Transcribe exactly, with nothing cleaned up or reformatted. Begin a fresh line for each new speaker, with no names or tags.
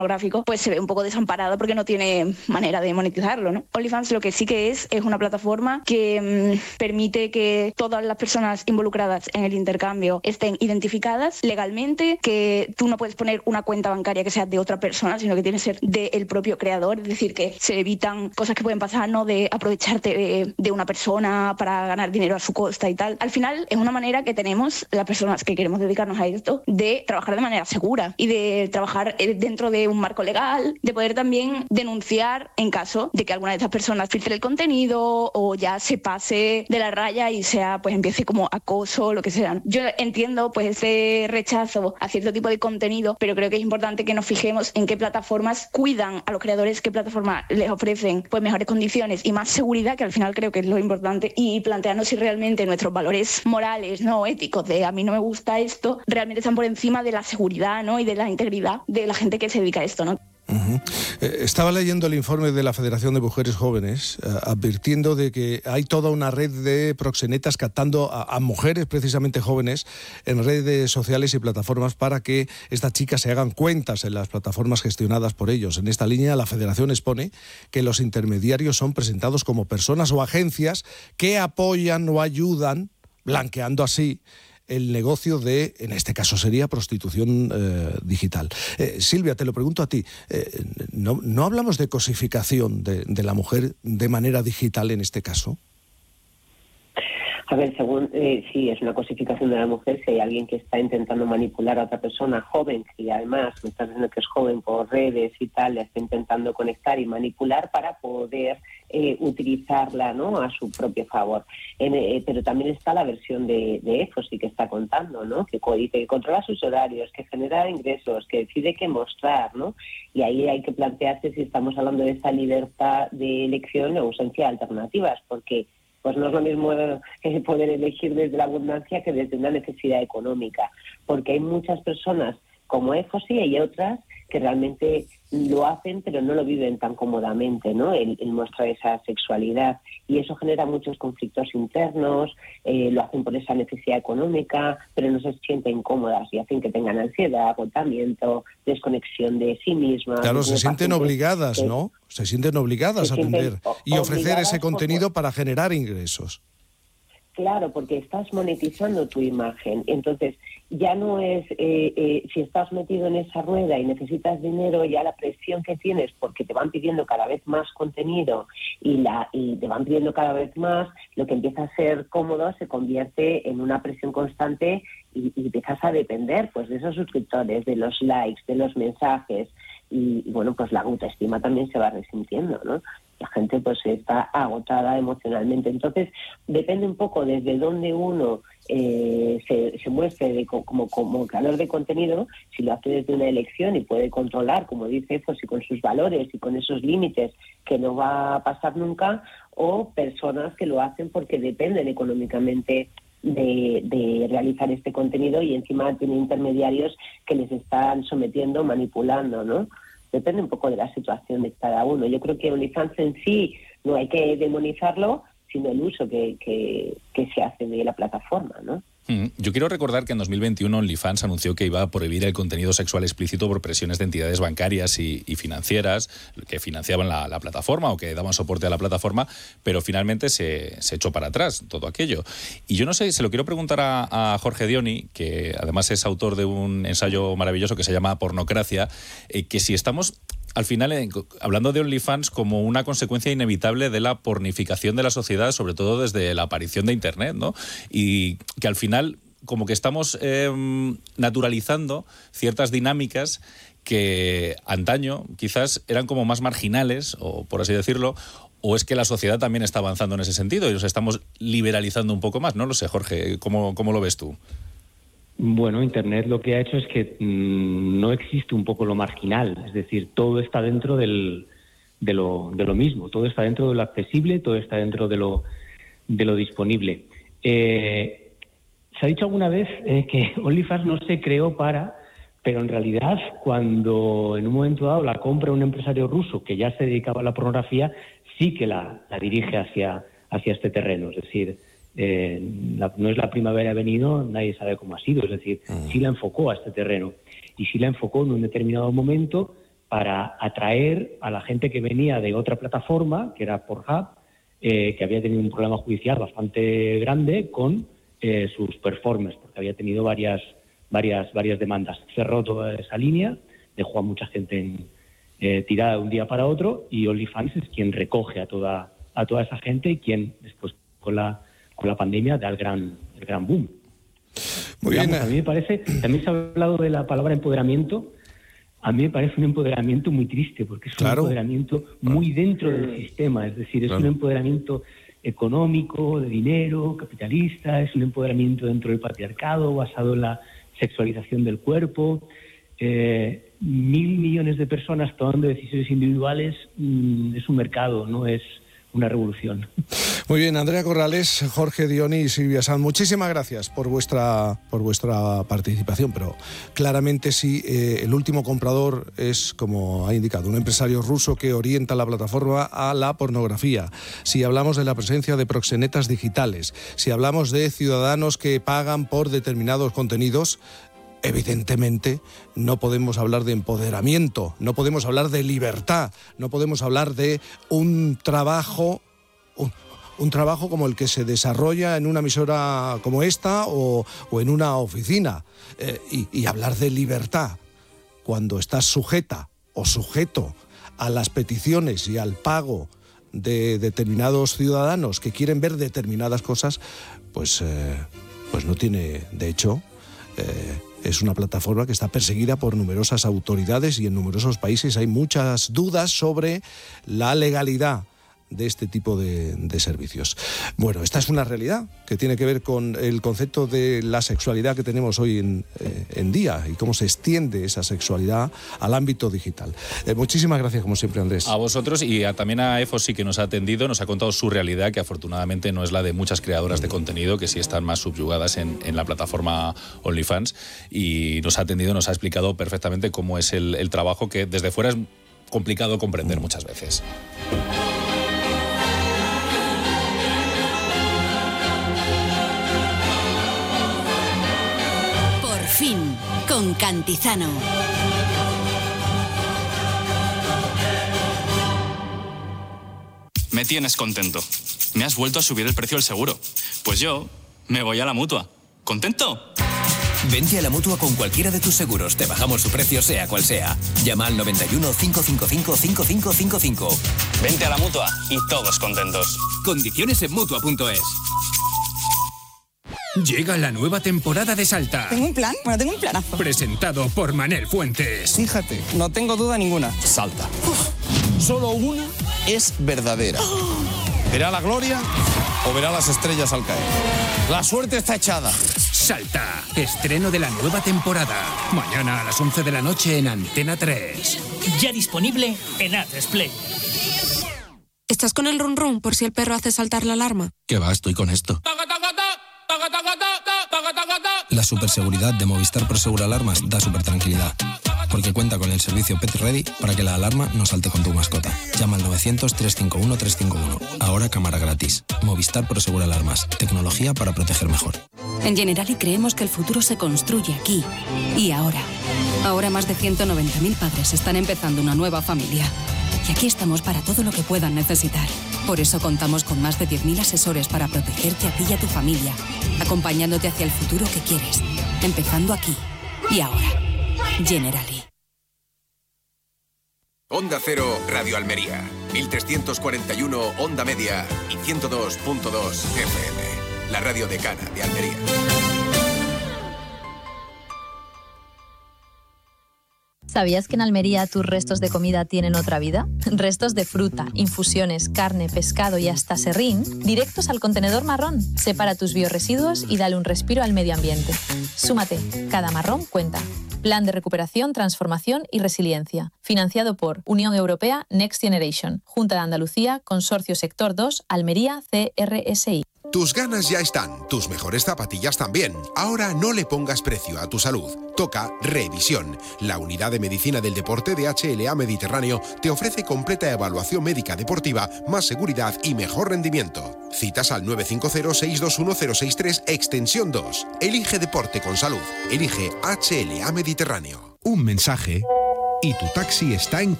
pornográfico, pues se ve un poco desamparado porque no tiene manera de monetizarlo, ¿no? OnlyFans lo que sí que es, es una plataforma que mmm, permite que todas las personas involucradas en el intercambio estén identificadas legalmente, que tú no puedes poner una cuenta bancaria que sea de otra persona, sino que tiene que ser del propio creador, es decir, que se evitan cosas que pueden pasar, ¿no? De aprovecharte de, de una persona para ganar dinero a su costa y tal. Al final es una manera que tenemos las personas que queremos dedicarnos a esto de trabajar de manera segura y de trabajar dentro de un marco legal, de poder también denunciar en caso de que alguna de estas personas filtre el contenido o ya se pase de la raya y sea, pues empiece como acoso o lo que sea. Yo entiendo pues ese rechazo a cierto tipo de contenido, pero creo que es importante que nos fijemos en qué plataformas cuidan a los creadores, qué plataformas les ofrecen pues mejores condiciones y más seguridad, que al final creo que es lo importante, y plantearnos si realmente nuestros valores morales, no éticos, de a mí no me gusta esto, realmente están por encima de la seguridad, ¿no? Y de la integridad de la gente que se dedica a esto, ¿no?
Uh-huh. Eh, estaba leyendo el informe de la Federación de Mujeres Jóvenes, eh, advirtiendo de que hay toda una red de proxenetas captando a, a mujeres precisamente jóvenes en redes sociales y plataformas para que estas chicas se hagan cuentas en las plataformas gestionadas por ellos. En esta línea, la Federación expone que los intermediarios son presentados como personas o agencias que apoyan o ayudan, blanqueando así el negocio de, en este caso sería prostitución eh, digital. Eh, Silvia, te lo pregunto a ti, eh, ¿no, ¿no hablamos de cosificación de, de la mujer de manera digital en este caso?
A ver, según, eh, sí, es una cosificación de la mujer. Si hay alguien que está intentando manipular a otra persona joven, que además me estás diciendo que es joven por redes y tal, le está intentando conectar y manipular para poder eh, utilizarla, ¿no?, a su propio favor. En, eh, pero también está la versión de, de EFOSI que está contando, ¿no?, que dice que controla sus horarios, que genera ingresos, que decide qué mostrar, ¿no? Y ahí hay que plantearse si estamos hablando de esa libertad de elección o ausencia de alternativas, porque pues no es lo mismo eh, poder elegir desde la abundancia que desde una necesidad económica, porque hay muchas personas como EFOSI y hay otras que realmente lo hacen pero no lo viven tan cómodamente, ¿no?, el, el mostrar esa sexualidad, y eso genera muchos conflictos internos, eh, lo hacen por esa necesidad económica, pero no se sienten cómodas y hacen que tengan ansiedad, agotamiento, desconexión de sí mismas.
Claro, se sienten obligadas, que, ¿no? Se sienten obligadas se a atender y ofrecer ese contenido por... para generar ingresos.
Claro, porque estás monetizando tu imagen. Entonces, ya no es, eh, eh, si estás metido en esa rueda y necesitas dinero, ya la presión que tienes, porque te van pidiendo cada vez más contenido y, la, y te van pidiendo cada vez más, lo que empieza a ser cómodo se convierte en una presión constante y, y empiezas a depender pues de esos suscriptores, de los likes, de los mensajes. Y, y bueno, pues la autoestima también se va resintiendo, ¿no? La gente pues está agotada emocionalmente. Entonces, depende un poco desde dónde uno eh, se, se muestre de, como, como creador de contenido, si lo hace desde una elección y puede controlar, como dice EFOSI, con sus valores y con esos límites que no va a pasar nunca, o personas que lo hacen porque dependen económicamente de, de realizar este contenido y encima tienen intermediarios que les están sometiendo, manipulando, ¿no? Depende un poco de la situación de cada uno. Yo creo que OnlyFans en sí no hay que demonizarlo, sino el uso que, que, que se hace de la plataforma, ¿no?
Yo quiero recordar que en dos mil veintiuno OnlyFans anunció que iba a prohibir el contenido sexual explícito por presiones de entidades bancarias y, y financieras que financiaban la, la plataforma o que daban soporte a la plataforma, pero finalmente se, se echó para atrás todo aquello. Y yo no sé, se lo quiero preguntar a, a Jorge Dioni, que además es autor de un ensayo maravilloso que se llama Pornocracia, eh, que si estamos... al final, eh, hablando de OnlyFans como una consecuencia inevitable de la pornificación de la sociedad, sobre todo desde la aparición de Internet, ¿no? Y que al final, como que estamos eh, naturalizando ciertas dinámicas que antaño quizás eran como más marginales, o por así decirlo, o es que la sociedad también está avanzando en ese sentido y nos estamos liberalizando un poco más. No lo sé, Jorge, ¿cómo, cómo lo ves tú?
Bueno, Internet lo que ha hecho es que mmm, no existe un poco lo marginal, es decir, todo está dentro del, de, lo, de lo mismo, todo está dentro de lo accesible, todo está dentro de lo, de lo disponible. Eh, se ha dicho alguna vez eh, que OnlyFans no se creó para, pero en realidad cuando en un momento dado la compra un empresario ruso que ya se dedicaba a la pornografía, sí que la, la dirige hacia, hacia este terreno, es decir... Eh, la, no es la primavera ha venido, nadie sabe cómo ha sido, es decir, mm. sí la enfocó a este terreno y sí la enfocó en un determinado momento para atraer a la gente que venía de otra plataforma, que era Pornhub, eh, que había tenido un problema judicial bastante grande con eh, sus performers, porque había tenido varias, varias, varias demandas. Cerró toda esa línea, dejó a mucha gente en, eh, tirada de un día para otro, y OnlyFans es quien recoge a toda, a toda esa gente y quien después con la, con la pandemia da el gran, el gran boom.
Muy
Digamos,
bien.
a mí me parece, también se ha hablado de la palabra empoderamiento. A mí me parece un empoderamiento muy triste, porque es
Claro.
un empoderamiento muy dentro del sistema, es decir, es
Claro.
un empoderamiento económico, de dinero, capitalista, es un empoderamiento dentro del patriarcado, basado en la sexualización del cuerpo. Eh, mil millones de personas tomando decisiones individuales, mmm, es un mercado, no es una revolución.
Muy bien, Andrea Corrales, Jorge Dioni y Silvia Sanz, muchísimas gracias por vuestra por vuestra participación, pero claramente sí, eh, el último comprador es, como ha indicado, un empresario ruso que orienta la plataforma a la pornografía. Si hablamos de la presencia de proxenetas digitales, si hablamos de ciudadanos que pagan por determinados contenidos, evidentemente no podemos hablar de empoderamiento, no podemos hablar de libertad, no podemos hablar de un trabajo, un, un trabajo como el que se desarrolla en una emisora como esta o, o en una oficina, eh, y, y hablar de libertad cuando estás sujeta o sujeto a las peticiones y al pago de determinados ciudadanos que quieren ver determinadas cosas, pues, eh, pues no tiene, de hecho, eh, es una plataforma que está perseguida por numerosas autoridades y en numerosos países hay muchas dudas sobre la legalidad de este tipo de, de servicios. Bueno, esta es una realidad que tiene que ver con el concepto de la sexualidad que tenemos hoy en, eh, en día y cómo se extiende esa sexualidad al ámbito digital. Eh, muchísimas gracias, como siempre, Andrés.
A vosotros y a, también a Efosi, que nos ha atendido, nos ha contado su realidad, que afortunadamente no es la de muchas creadoras de contenido, que sí están más subyugadas en, en la plataforma OnlyFans, y nos ha atendido, nos ha explicado perfectamente cómo es el, el trabajo, que desde fuera es complicado comprender muchas veces.
Fin, con Cantizano.
Me tienes contento. Me has vuelto a subir el precio del seguro. Pues yo me voy a la Mutua. ¿Contento?
Vente a la Mutua con cualquiera de tus seguros. Te bajamos su precio sea cual sea. Llama al noventa y uno, cinco cinco cinco, cinco cinco cinco cinco.
Vente a la Mutua y todos contentos.
Condiciones en Mutua punto es.
Llega la nueva temporada de Salta.
¿Tengo un plan? Bueno, tengo un planazo.
Presentado por Manel Fuentes.
Fíjate, no tengo duda ninguna.
Salta. Uf, solo una es verdadera. Oh. ¿Verá la gloria o verá las estrellas al caer? La suerte está echada.
Salta. Estreno de la nueva temporada. Mañana a las once de la noche en Antena tres.
Ya disponible en A tres Play.
¿Estás con el run run por si el perro hace saltar la alarma?
¿Qué va? Estoy con esto.
La superseguridad de Movistar Prosegur Alarmas da super tranquilidad, porque cuenta con el servicio Pet Ready para que la alarma no salte con tu mascota. Llama al novecientos, trescientos cincuenta y uno, trescientos cincuenta y uno. Ahora cámara gratis. Movistar Prosegur Alarmas. Tecnología para proteger mejor.
En Generali creemos que el futuro se construye aquí y ahora. Ahora más de ciento noventa mil padres están empezando una nueva familia. Y aquí estamos para todo lo que puedan necesitar. Por eso contamos con más de diez mil asesores para protegerte a ti y a tu familia, acompañándote hacia el futuro que quieres, empezando aquí y ahora. Generali.
Onda Cero, Radio Almería, mil trescientos cuarenta y uno Onda Media y ciento dos punto dos F M, la radio decana de Almería.
¿Sabías que en Almería tus restos de comida tienen otra vida? Restos de fruta, infusiones, carne, pescado y hasta serrín, directos al contenedor marrón. Separa tus biorresiduos y dale un respiro al medio ambiente. Súmate, cada marrón cuenta. Plan de Recuperación, Transformación y Resiliencia. Financiado por Unión Europea Next Generation, Junta de Andalucía, Consorcio Sector dos, Almería, C R S I.
Tus ganas ya están, tus mejores zapatillas también. Ahora no le pongas precio a tu salud. Toca Revisión. La unidad de medicina del deporte de H L A Mediterráneo te ofrece completa evaluación médica deportiva, más seguridad y mejor rendimiento. Citas al nueve cinco cero, seis dos uno cero seis tres, extensión dos. Elige deporte con salud. Elige H L A Mediterráneo.
Un mensaje
y tu taxi está en